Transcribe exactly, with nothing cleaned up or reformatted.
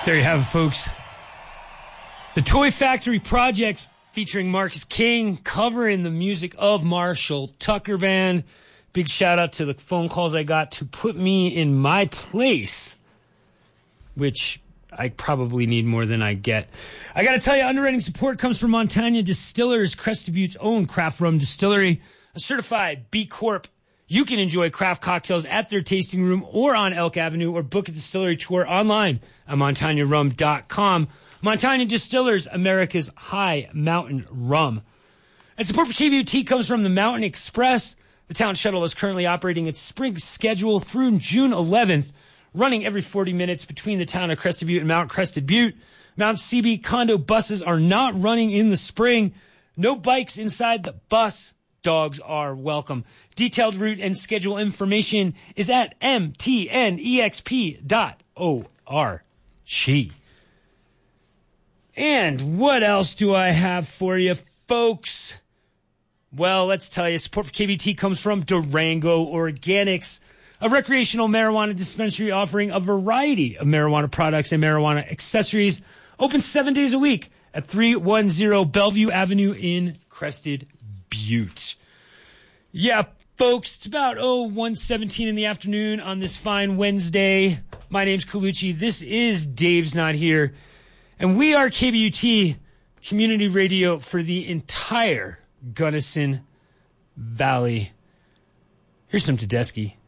There you have it, folks. The Toy Factory Project featuring Marcus King covering the music of Marshall Tucker Band. Big shout out to the phone calls I got to put me in my place, which I probably need more than I get. I got to tell you, underwriting support comes from Montagna Distillers, Crested Butte's own craft rum distillery, a certified B Corp. You can enjoy craft cocktails at their tasting room or on Elk Avenue, or book a distillery tour online at montagna rum dot com. Montagna Distillers, America's high mountain rum. And support for K B U T comes from the Mountain Express. The town shuttle is currently operating its spring schedule through June eleventh, running every forty minutes between the town of Crested Butte and Mount Crested Butte. Mount C B condo buses are not running in the spring. No bikes inside the bus. Dogs are welcome. Detailed route and schedule information is at m t n e x p dot org. And what else do I have for you, folks? Well, let's tell you, support for K B T comes from Durango Organics, a recreational marijuana dispensary offering a variety of marijuana products and marijuana accessories. Open seven days a week at three one zero Bellevue Avenue in Crested Butte. Yeah, folks, it's about oh one seventeen in the afternoon on this fine Wednesday. My name's Colucci. This is Dave's Not Here. And we are K B U T community radio for the entire Gunnison Valley. Here's some Tedeschi.